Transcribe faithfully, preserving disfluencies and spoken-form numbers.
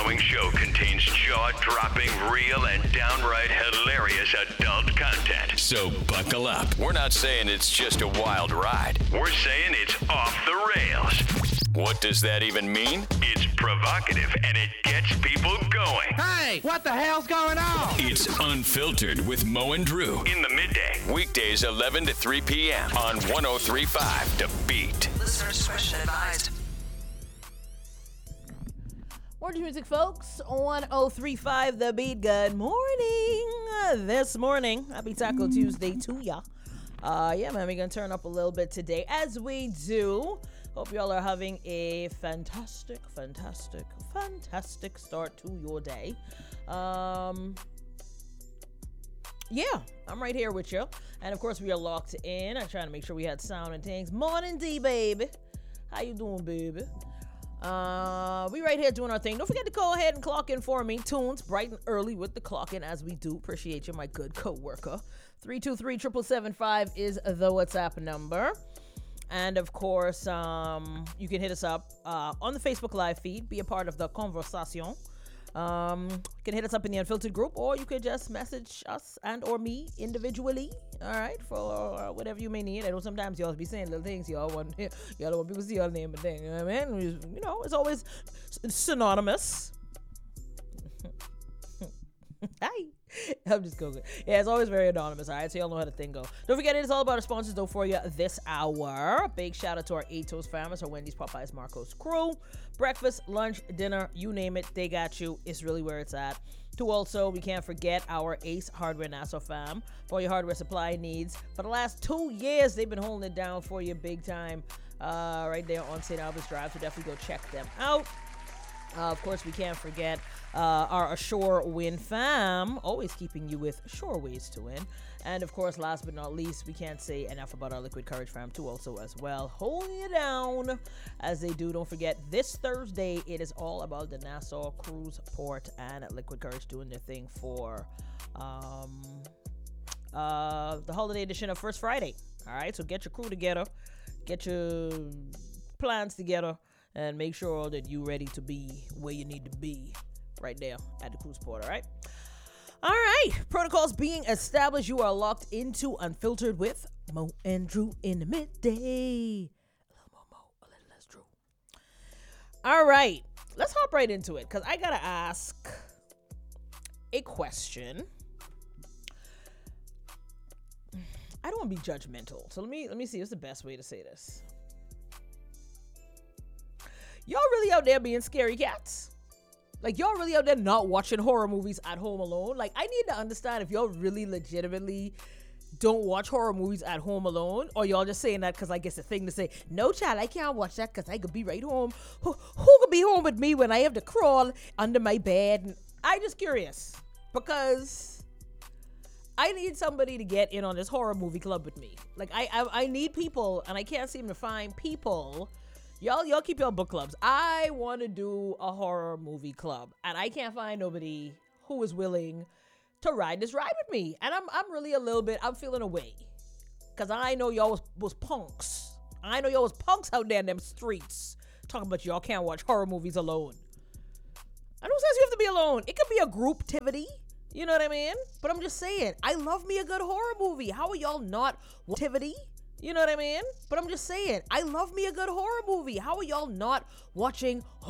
following show contains jaw-dropping, real, and downright hilarious adult content. So buckle up. We're not saying it's just a wild ride. We're saying it's off the rails. What does that even mean? It's provocative, and it gets people going. Hey, what the hell's going on? It's Unfiltered with Mo and Drew in the midday. Weekdays eleven to three p.m. on one oh three point five The Beat. Listener discretion advised. Morning music, folks, on oh three point five The Beat. Good morning. Uh, this morning, happy Taco Tuesday to ya. Uh, yeah, man, we're going to turn up a little bit today, as we do. Hope y'all are having a fantastic, fantastic, fantastic start to your day. Um, yeah, I'm right here with you. And, of course, we are locked in. I'm trying to make sure we had sound and things. Morning, D, baby. How you doing, baby? Uh, we right here doing our thing. Don't forget to go ahead and clock in for me. Tunes bright and early with the clock in, as we do. Appreciate you, my good co-worker. three two three, seven seven seven five is the WhatsApp number. And, of course, um, you can hit us up uh, on the Facebook Live feed. Be a part of the conversation. Um, you can hit us up in the Unfiltered group, or you could just message us and or me individually, all right, for uh, whatever you may need. I know sometimes y'all be saying little things y'all want, y'all don't want people to see your name and thing, you know what I mean? You know, it's always synonymous. Hi. I'm just going. Yeah, it's always very anonymous, all right? So y'all know how the thing go. Don't forget, it is all about our sponsors, though, for you this hour. Big shout out to our Atos famous, our Wendy's, Popeyes, Marcos crew. Breakfast, lunch, dinner, you name it, they got you. It's really where it's at. To also, we can't forget our Ace Hardware Nassau fam for your hardware supply needs. For the last two years, they've been holding it down for you big time uh, right there on Saint Albans Drive. So definitely go check them out. Uh, of course, we can't forget uh, our Ashore Win fam, always keeping you with sure ways to win. And, of course, last but not least, we can't say enough about our Liquid Courage fam, too, also as well. Holding it down as they do. Don't forget, this Thursday, it is all about the Nassau Cruise Port and Liquid Courage doing their thing for um, uh, the holiday edition of First Friday. All right, so get your crew together, get your plans together, and make sure that you're ready to be where you need to be right there at the cruise port, all right? All right, protocols being established. You are locked into Unfiltered with Mo and Drew in the midday. A little more Mo, a little less Drew. All right, let's hop right into it, because I got to ask a question. I don't want to be judgmental, so let me, let me see. What's the best way to say this? Y'all really out there being scary cats? Like, y'all really out there not watching horror movies at home alone? Like, I need to understand if y'all really legitimately don't watch horror movies at home alone, or y'all just saying that because I guess a thing to say, no, child, I can't watch that because I could be right home. Who, who could be home with me when I have to crawl under my bed? I just curious, because I need somebody to get in on this horror movie club with me. Like, I, I, I need people, and I can't seem to find people. Y'all, y'all keep your book clubs. I want to do a horror movie club, and I can't find nobody who is willing to ride this ride with me. And I'm, I'm really a little bit, I'm feeling away, because I know y'all was, was punks. I know y'all was punks out there in them streets talking about y'all can't watch horror movies alone. I don't say you have to be alone. It could be a group activity. You know what I mean? But I'm just saying, I love me a good horror movie. How are y'all not activity? You know what I mean? But I'm just saying, I love me a good horror movie. How are y'all not watching